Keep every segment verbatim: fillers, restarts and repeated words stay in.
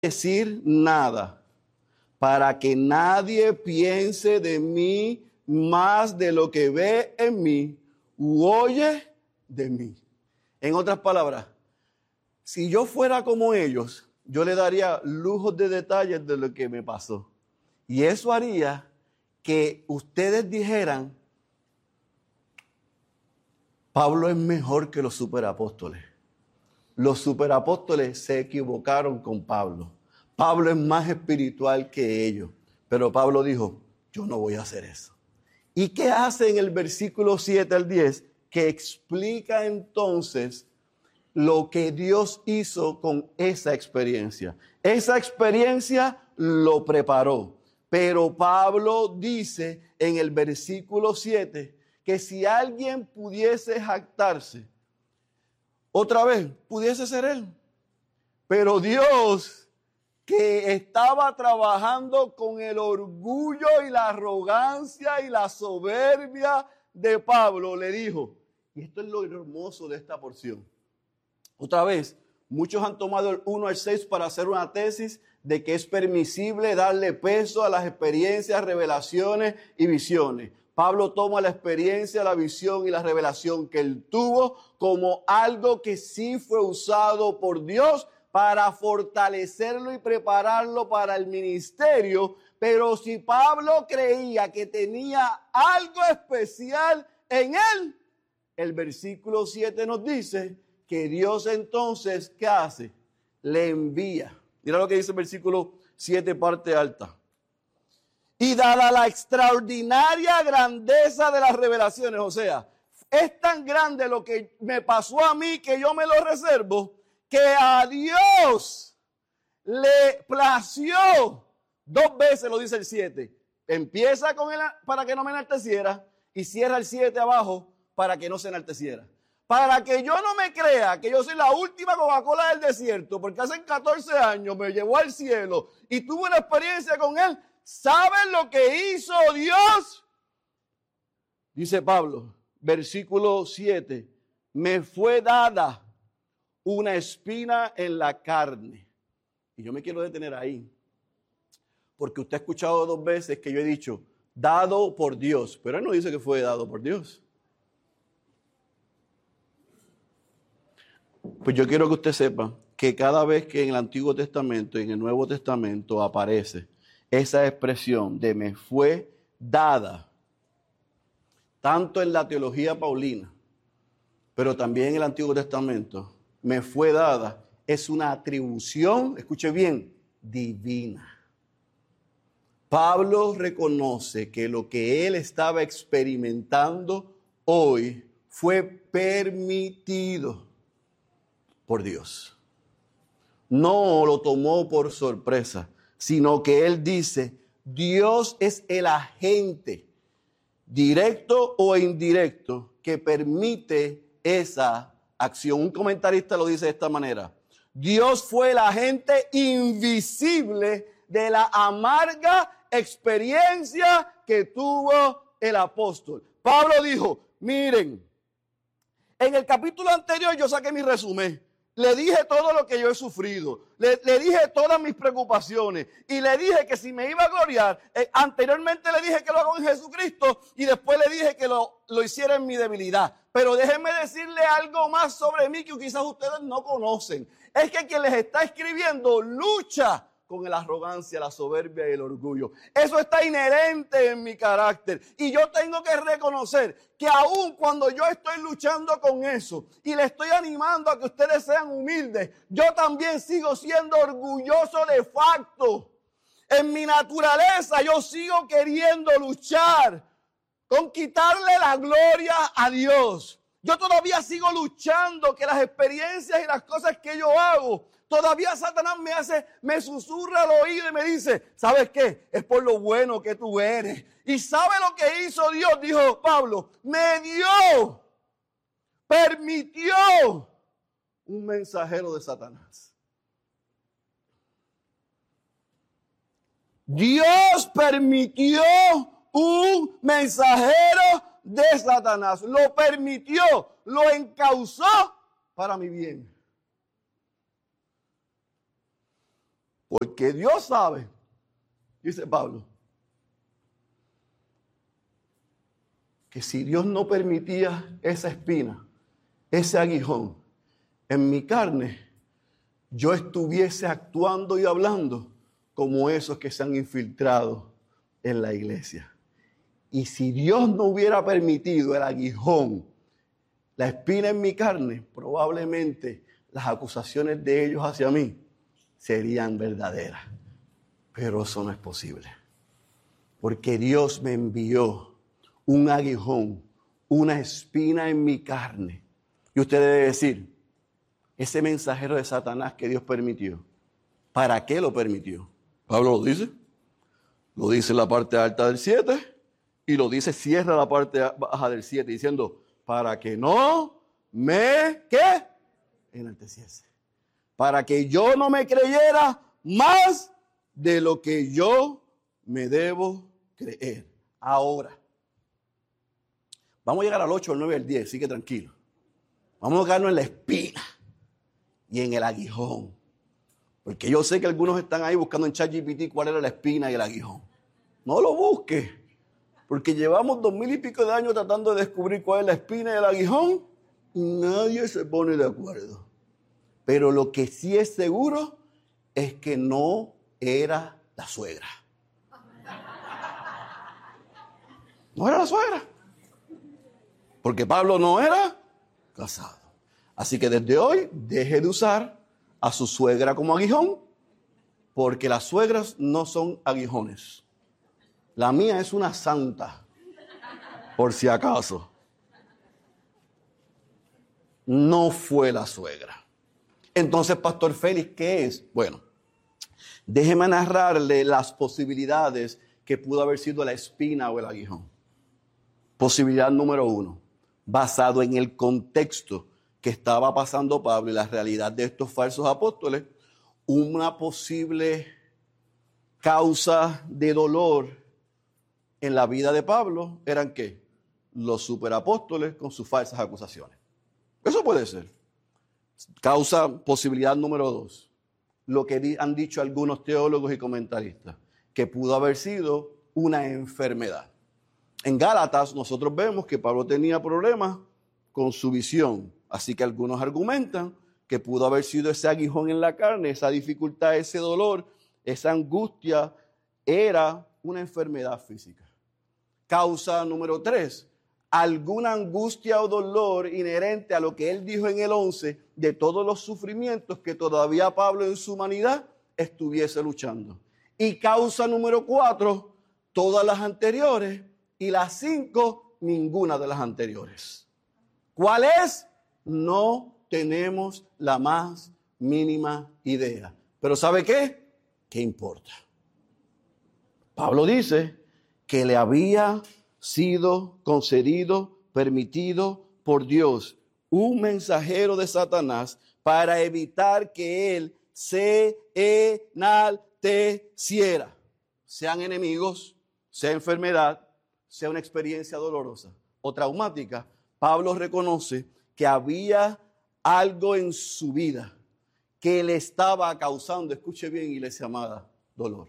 decir nada, para que nadie piense de mí más de lo que ve en mí u oye de mí. En otras palabras, si yo fuera como ellos, yo le daría lujos de detalles de lo que me pasó. Y eso haría que ustedes dijeran, Pablo es mejor que los superapóstoles. Los superapóstoles se equivocaron con Pablo. Pablo es más espiritual que ellos. Pero Pablo dijo, yo no voy a hacer eso. ¿Y qué hace en el versículo siete al diez? Que explica entonces lo que Dios hizo con esa experiencia. Esa experiencia lo preparó. Pero Pablo dice en el versículo siete que si alguien pudiese jactarse, otra vez, pudiese ser él. Pero Dios, que estaba trabajando con el orgullo y la arrogancia y la soberbia de Pablo, le dijo, y esto es lo hermoso de esta porción. Otra vez, muchos han tomado el uno al seis para hacer una tesis de que es permisible darle peso a las experiencias, revelaciones y visiones. Pablo toma la experiencia, la visión y la revelación que él tuvo como algo que sí fue usado por Dios para fortalecerlo y prepararlo para el ministerio. Pero si Pablo creía que tenía algo especial en él, el versículo siete nos dice que Dios entonces, ¿qué hace? Le envía. Mira lo que dice el versículo siete, parte alta. Y dada la extraordinaria grandeza de las revelaciones, o sea, es tan grande lo que me pasó a mí que yo me lo reservo, que a Dios le plació, dos veces lo dice el siete, empieza con el para que no me enalteciera y cierra el siete abajo para que no se enalteciera. Para que yo no me crea que yo soy la última Coca-Cola del desierto, porque hace catorce años me llevó al cielo y tuve una experiencia con él. ¿Saben lo que hizo Dios? Dice Pablo, versículo siete, me fue dada una espina en la carne. Y yo me quiero detener ahí, porque usted ha escuchado dos veces que yo he dicho, dado por Dios, pero él no dice que fue dado por Dios. Pues yo quiero que usted sepa que cada vez que en el Antiguo Testamento y en el Nuevo Testamento aparece esa expresión de me fue dada, tanto en la teología paulina, pero también en el Antiguo Testamento, me fue dada, es una atribución, escuche bien, divina. Pablo reconoce que lo que él estaba experimentando hoy fue permitido por Dios. No lo tomó por sorpresa, sino que él dice, Dios es el agente, directo o indirecto, que permite esa acción. Un comentarista lo dice de esta manera, Dios fue el agente invisible de la amarga experiencia que tuvo el apóstol. Pablo dijo, miren, en el capítulo anterior yo saqué mi resumen. Le dije todo lo que yo he sufrido, le, le dije todas mis preocupaciones y le dije que si me iba a gloriar, eh, anteriormente le dije que lo hago en Jesucristo y después le dije que lo, lo hiciera en mi debilidad. Pero déjenme decirle algo más sobre mí que quizás ustedes no conocen. Es que quien les está escribiendo lucha con la arrogancia, la soberbia y el orgullo. Eso está inherente en mi carácter. Y yo tengo que reconocer que aun cuando yo estoy luchando con eso y le estoy animando a que ustedes sean humildes, yo también sigo siendo orgulloso de facto. En mi naturaleza yo sigo queriendo luchar con quitarle la gloria a Dios. Yo todavía sigo luchando que las experiencias y las cosas que yo hago, todavía Satanás me hace, me susurra al oído y me dice, ¿sabes qué? Es por lo bueno que tú eres. ¿Y sabe lo que hizo Dios? Dijo Pablo, me dio, permitió un mensajero de Satanás. Dios permitió un mensajero de Satanás. Lo permitió, lo encauzó para mi bien. Porque Dios sabe, dice Pablo, que si Dios no permitía esa espina, ese aguijón en mi carne, yo estuviese actuando y hablando como esos que se han infiltrado en la iglesia. Y si Dios no hubiera permitido el aguijón, la espina en mi carne, probablemente las acusaciones de ellos hacia mí serían verdaderas. Pero eso no es posible. Porque Dios me envió un aguijón, una espina en mi carne. Y usted debe decir, ese mensajero de Satanás que Dios permitió, ¿para qué lo permitió? Pablo lo dice. Lo dice en la parte alta del siete y lo dice, cierra la parte baja del siete diciendo, para que no me, ¿qué? Enalteciese. Para que yo no me creyera más de lo que yo me debo creer. Ahora, vamos a llegar al ocho, al nueve, al diez, así que tranquilo. Vamos a quedarnos en la espina y en el aguijón. Porque yo sé que algunos están ahí buscando en ChatGPT cuál era la espina y el aguijón. No lo busque, porque llevamos dos mil y pico de años tratando de descubrir cuál es la espina y el aguijón. Nadie se pone de acuerdo. Pero lo que sí es seguro es que no era la suegra. No era la suegra. Porque Pablo no era casado. Así que desde hoy deje de usar a su suegra como aguijón, porque las suegras no son aguijones. La mía es una santa, por si acaso. No fue la suegra. Entonces, Pastor Félix, ¿qué es? Bueno, déjeme narrarle las posibilidades que pudo haber sido la espina o el aguijón. Posibilidad número uno, basado en el contexto que estaba pasando Pablo y la realidad de estos falsos apóstoles, una posible causa de dolor en la vida de Pablo eran ¿qué? Los superapóstoles con sus falsas acusaciones. Eso puede ser. Causa, posibilidad número dos, lo que han dicho algunos teólogos y comentaristas, que pudo haber sido una enfermedad. En Gálatas nosotros vemos que Pablo tenía problemas con su visión. Así que algunos argumentan que pudo haber sido ese aguijón en la carne, esa dificultad, ese dolor, esa angustia, era una enfermedad física. Causa número tres, alguna angustia o dolor inherente a lo que él dijo en el once, de todos los sufrimientos que todavía Pablo en su humanidad estuviese luchando. Y causa número cuatro, todas las anteriores, y las cinco, ninguna de las anteriores. ¿Cuál es? No tenemos la más mínima idea. Pero ¿sabe qué? ¿Qué importa? Pablo dice que le había sido concedido, permitido por Dios, un mensajero de Satanás para evitar que él se enalteciera. Sean enemigos, sea enfermedad, sea una experiencia dolorosa o traumática, Pablo reconoce que había algo en su vida que le estaba causando, escuche bien, iglesia amada, dolor.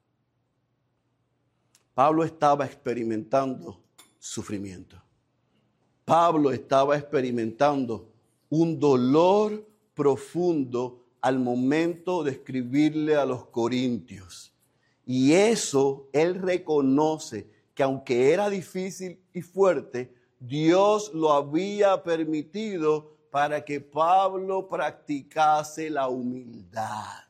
Pablo estaba experimentando sufrimiento. Pablo estaba experimentando un dolor profundo al momento de escribirle a los corintios. Y eso él reconoce que aunque era difícil y fuerte, Dios lo había permitido para que Pablo practicase la humildad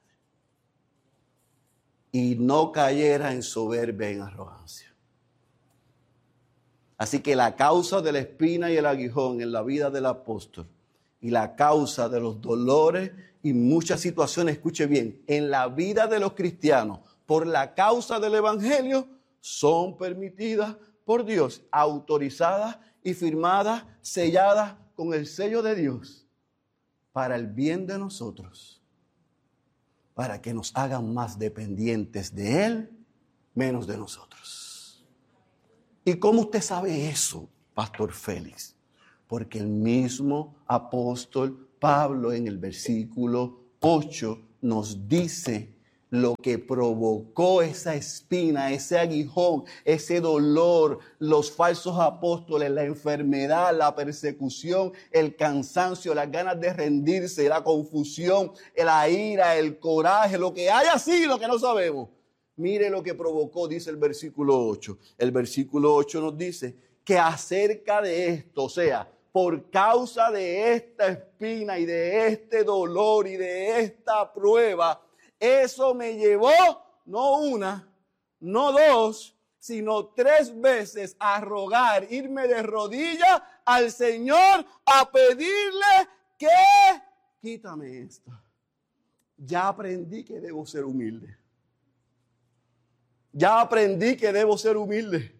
y no cayera en soberbia y en arrogancia. Así que la causa de la espina y el aguijón en la vida del apóstol y la causa de los dolores y muchas situaciones, escuche bien, en la vida de los cristianos por la causa del evangelio son permitidas por Dios, autorizadas y firmadas, selladas con el sello de Dios para el bien de nosotros, para que nos hagan más dependientes de Él, menos de nosotros. ¿Y cómo usted sabe eso, Pastor Félix? Porque el mismo apóstol Pablo en el versículo ocho nos dice lo que provocó esa espina, ese aguijón, ese dolor, los falsos apóstoles, la enfermedad, la persecución, el cansancio, las ganas de rendirse, la confusión, la ira, el coraje, lo que haya sido que no sabemos. Mire lo que provocó, dice el versículo ocho. El versículo ocho nos dice que acerca de esto, o sea, por causa de esta espina y de este dolor y de esta prueba, eso me llevó, no una, no dos, sino tres veces a rogar, irme de rodillas al Señor a pedirle que quítame esto. Ya aprendí que debo ser humilde. Ya aprendí que debo ser humilde.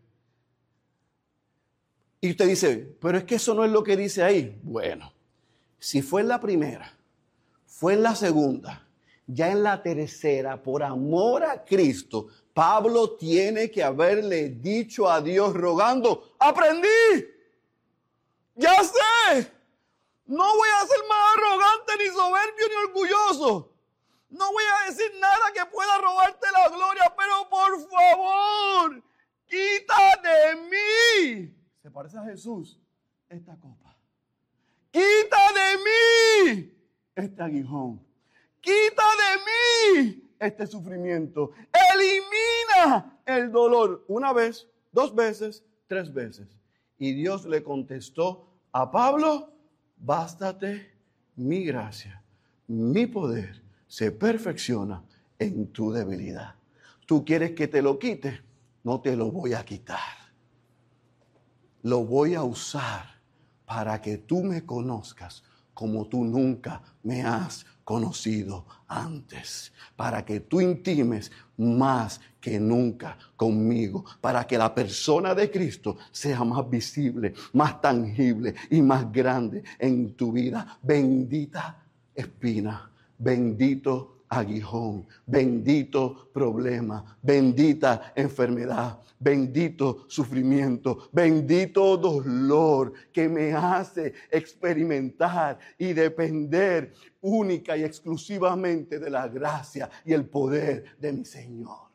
Y usted dice, pero es que eso no es lo que dice ahí. Bueno, si fue en la primera, fue en la segunda, ya en la tercera, por amor a Cristo, Pablo tiene que haberle dicho a Dios rogando, aprendí, ya sé, no voy a ser más arrogante, ni soberbio, ni orgulloso. No voy a decir nada que pueda robarte la gloria, pero por favor, quita de mí. Se parece a Jesús, esta copa. Quita de mí este aguijón. Quita de mí este sufrimiento. Elimina el dolor. Una vez, dos veces, tres veces. Y Dios le contestó a Pablo, bástate mi gracia, mi poder se perfecciona en tu debilidad. ¿Tú quieres que te lo quite? No te lo voy a quitar. Lo voy a usar para que tú me conozcas como tú nunca me has conocido antes, para que tú intimes más que nunca conmigo, para que la persona de Cristo sea más visible, más tangible y más grande en tu vida. Bendita espina, bendito aguijón, bendito problema, bendita enfermedad, bendito sufrimiento, bendito dolor que me hace experimentar y depender única y exclusivamente de la gracia y el poder de mi Señor.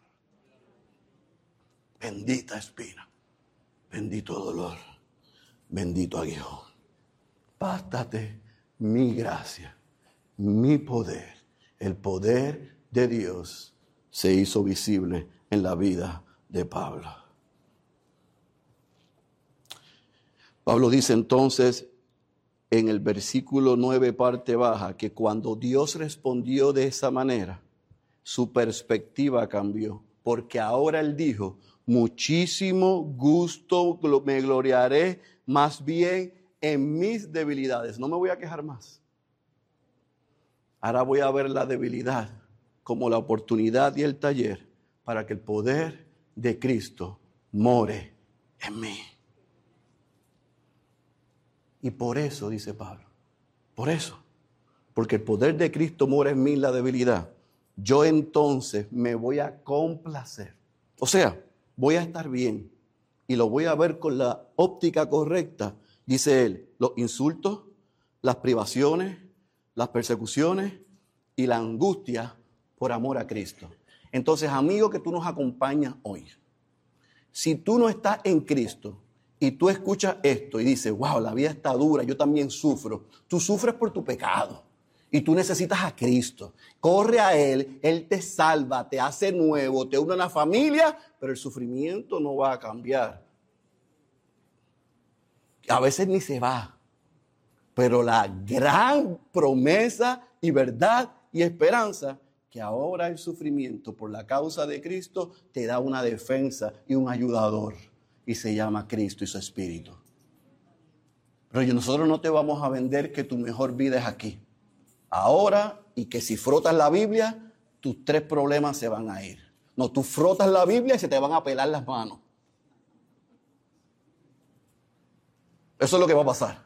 Bendita espina, bendito dolor, bendito aguijón. Bástate mi gracia, mi poder. El poder de Dios se hizo visible en la vida de Pablo. Pablo dice entonces en el versículo nueve, parte baja, que cuando Dios respondió de esa manera, su perspectiva cambió, porque ahora él dijo, muchísimo gusto me gloriaré más bien en mis debilidades. No me voy a quejar más. Ahora voy a ver la debilidad como la oportunidad y el taller para que el poder de Cristo more en mí. Y por eso, dice Pablo, por eso, porque el poder de Cristo mora en mí, la debilidad, yo entonces me voy a complacer. O sea, voy a estar bien y lo voy a ver con la óptica correcta. Dice él, los insultos, las privaciones, las persecuciones y la angustia por amor a Cristo. Entonces, amigo que tú nos acompañas hoy, si tú no estás en Cristo y tú escuchas esto y dices, wow, la vida está dura, yo también sufro. Tú sufres por tu pecado y tú necesitas a Cristo. Corre a Él, Él te salva, te hace nuevo, te une a una familia, pero el sufrimiento no va a cambiar. A veces ni se va. Pero la gran promesa y verdad y esperanza que ahora el sufrimiento por la causa de Cristo te da una defensa y un ayudador. Y se llama Cristo y su Espíritu. Pero nosotros no te vamos a vender que tu mejor vida es aquí, ahora, y que si frotas la Biblia, tus tres problemas se van a ir. No, tú frotas la Biblia y se te van a pelar las manos. Eso es lo que va a pasar.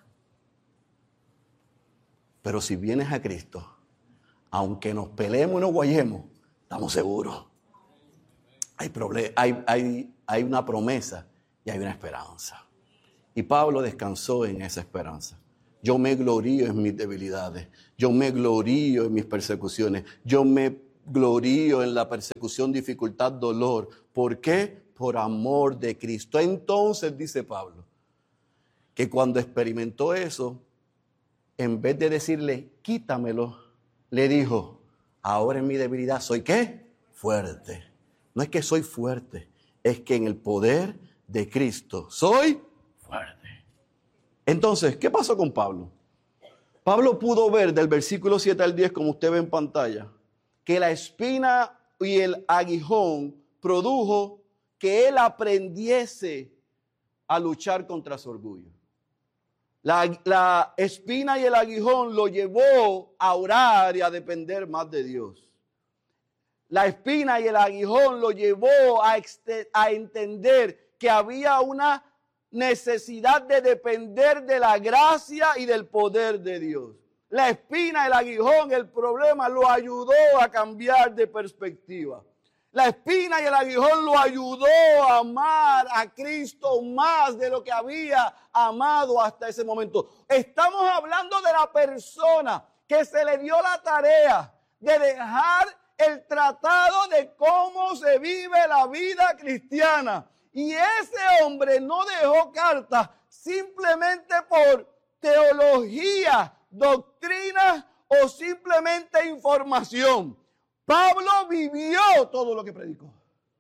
Pero si vienes a Cristo, aunque nos peleemos y nos guayemos, estamos seguros. Hay, problem- hay, hay, hay una promesa y hay una esperanza. Y Pablo descansó en esa esperanza. Yo me glorío en mis debilidades. Yo me glorío en mis persecuciones. Yo me glorío en la persecución, dificultad, dolor. ¿Por qué? Por amor de Cristo. Entonces, dice Pablo, que cuando experimentó eso, en vez de decirle, quítamelo, le dijo, ahora en mi debilidad soy ¿qué? Fuerte. No es que soy fuerte, es que en el poder de Cristo soy fuerte. Entonces, ¿qué pasó con Pablo? Pablo pudo ver del versículo siete al diez, como usted ve en pantalla, que la espina y el aguijón produjo que él aprendiese a luchar contra su orgullo. La, la espina y el aguijón lo llevó a orar y a depender más de Dios. La espina y el aguijón lo llevó a, exte- a entender que había una necesidad de depender de la gracia y del poder de Dios. La espina, el aguijón, el problema lo ayudó a cambiar de perspectiva. La espina y el aguijón lo ayudó a amar a Cristo más de lo que había amado hasta ese momento. Estamos hablando de la persona que se le dio la tarea de dejar el tratado de cómo se vive la vida cristiana. Y ese hombre no dejó cartas simplemente por teología, doctrina o simplemente información. Pablo vivió todo lo que predicó.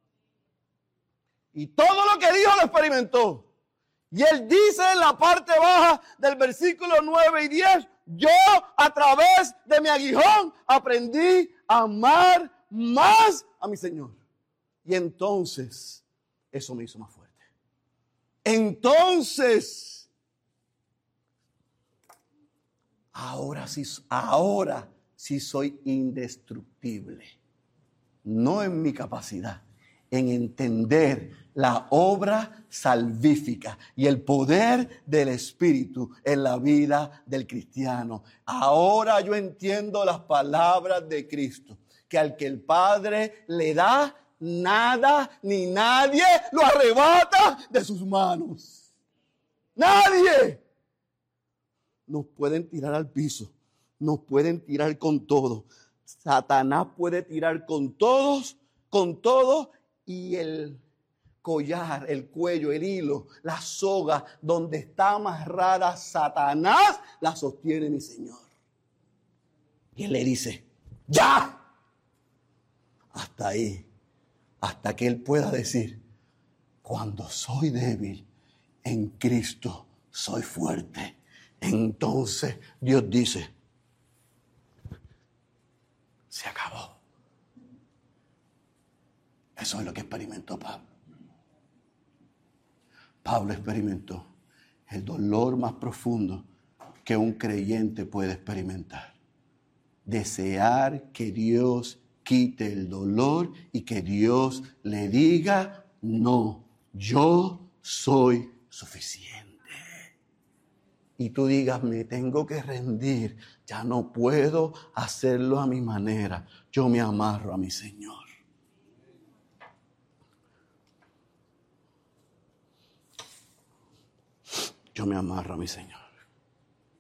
Y todo lo que dijo lo experimentó. Y él dice en la parte baja del versículo nueve y diez, yo a través de mi aguijón aprendí a amar más a mi Señor. Y entonces, eso me hizo más fuerte. Entonces, ahora sí, ahora sí soy indestructible. No en mi capacidad, en entender la obra salvífica y el poder del Espíritu en la vida del cristiano. Ahora yo entiendo las palabras de Cristo, que al que el Padre le da, nada ni nadie lo arrebata de sus manos. Nadie. Nos pueden tirar al piso, nos pueden tirar con todo. Satanás puede tirar con todos, con todo, y el collar, el cuello, el hilo, la soga donde está amarrada Satanás, la sostiene mi Señor. Y él le dice, ¡ya! Hasta ahí, hasta que él pueda decir, cuando soy débil, en Cristo soy fuerte. Entonces Dios dice, se acabó. Eso es lo que experimentó Pablo. Pablo experimentó el dolor más profundo que un creyente puede experimentar. Desear que Dios quite el dolor y que Dios le diga, no, yo soy suficiente. Y tú digas, me tengo que rendir, ya no puedo hacerlo a mi manera, yo me amarro a mi Señor. Yo me amarro a mi Señor.